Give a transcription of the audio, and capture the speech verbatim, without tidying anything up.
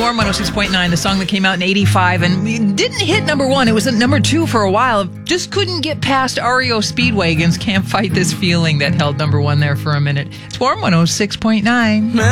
Warm one oh six point nine, the song that came out in eighty-five and it didn't hit number one. It was at number two for a while. Just couldn't get past R E O Speedwagon's Can't Fight This Feeling that held number one there for a minute. It's Warm one oh six point nine.